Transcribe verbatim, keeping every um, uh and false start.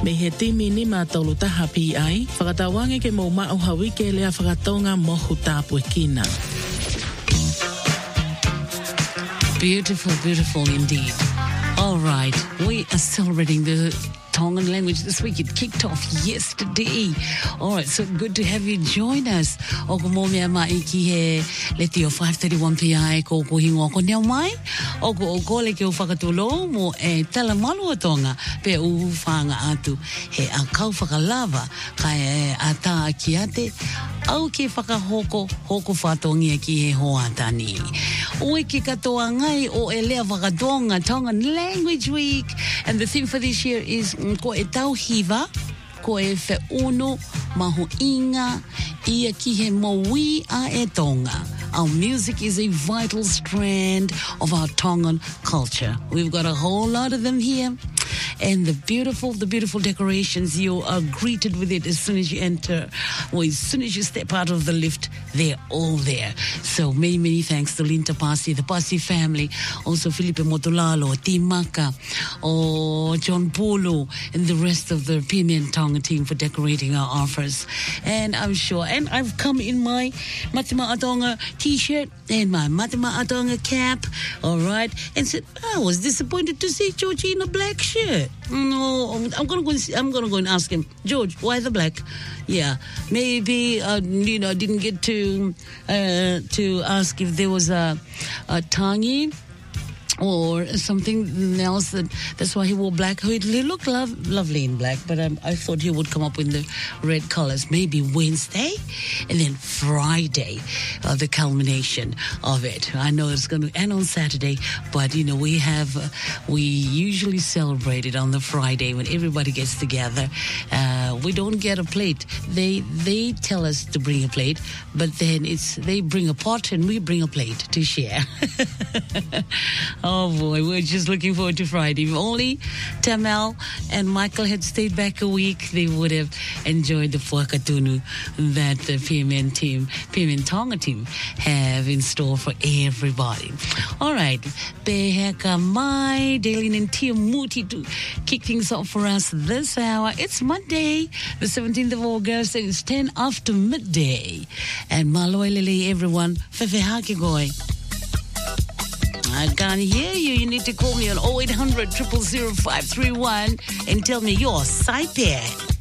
Me he timi ni mātolu taha pi ai, whakatawange ke mō mao hawike lea whakatonga mohu tāpue kina. Beautiful, beautiful indeed. All right, we are celebrating the Tongan language this week. It kicked off yesterday. All right, so good to have you join us. O ko mo mea mai ki he leti o five thirty-one P I ko ko hingo ko nea mai. O ko o ko le ke o whakatulo mo e tala malu o tonga pe u whanga atu he a kau whakalava kai e a tā ki ate au ke whakahoko hoko whatongia ki he hoatani. Oi ke katoa ngai o e lea whakatonga Tongan Language Week, and the theme for this year is ko e tauhiwa, ko e wheuno mahu inga, ia ki he mowi a e tonga. Our music is a vital strand of our Tongan culture. We've got a whole lot of them here. And the beautiful, the beautiful decorations, you are greeted with it as soon as you enter, or as soon as you step out of the lift, they're all there. So many, many thanks to Linta Pasi, the Pasi family, also Felipe Motolalo, Timaka, or John Polo, and the rest of the P M N Tonga team for decorating our offers. And I'm sure, and I've come in my Matima Atonga t-shirt and my Matima Atonga cap, all right, and said, I was disappointed to see Georgie in a black shirt. No, I'm gonna go. And see, I'm gonna go and ask him, George, why the black? Yeah, maybe uh, you know, didn't get to uh, to ask if there was a, a tangi or something else. That, that's why he wore black. He looked love, lovely in black, but um, I thought he would come up with the red colors. Maybe Wednesday, and then Friday, uh, the culmination of it. I know it's going to end on Saturday, but you know we have uh, we usually celebrate it on the Friday when everybody gets together. Uh, we don't get a plate. They they tell us to bring a plate, but then it's they bring a pot and we bring a plate to share. Oh boy, we're just looking forward to Friday. If only Tamel and Michael had stayed back a week, they would have enjoyed the Fuakatunu that the P M N team, P M N Tonga team have in store for everybody. All right, Beheka Mai, Daily and Tia Muti to kick things off for us this hour. It's Monday, the seventeenth of August, and it's ten after midday. And Maloi Lili, everyone, Fefe Hakigoi. I can't hear you. You need to call me on oh eight hundred, zero zero zero, five three one and tell me your Saipe.